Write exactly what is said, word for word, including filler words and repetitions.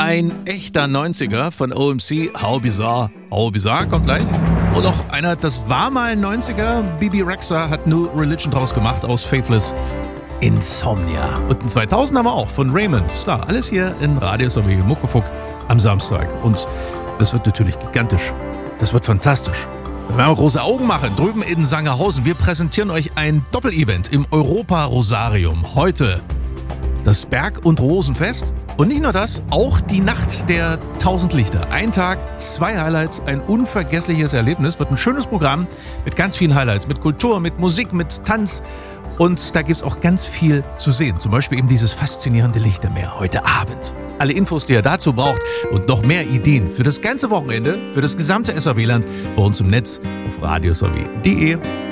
Ein echter neunziger von O M C, How Bizarre. How Bizarre kommt gleich. Und auch einer, das war mal ein neunziger, Bebe Rexha hat New Religion draus gemacht aus Faithless. Insomnia. Und ein zweitausend haben wir auch von Raymond Star. Alles hier in Radio S R W Muckefuck am Samstag. Und das wird natürlich gigantisch. Das wird fantastisch. Wir werden große Augen machen, drüben in Sangerhausen. Wir präsentieren euch ein Doppel-Event im Europa-Rosarium. Heute das Berg- und Rosenfest. Und nicht nur das, auch die Nacht der tausend Lichter. Ein Tag, zwei Highlights, ein unvergessliches Erlebnis. Wird ein schönes Programm mit ganz vielen Highlights. Mit Kultur, mit Musik, mit Tanz. Und da gibt es auch ganz viel zu sehen. Zum Beispiel eben dieses faszinierende Lichtermeer heute Abend. Alle Infos, die ihr dazu braucht und noch mehr Ideen für das ganze Wochenende, für das gesamte S R W-Land bei uns im Netz auf radio s r w punkt d e.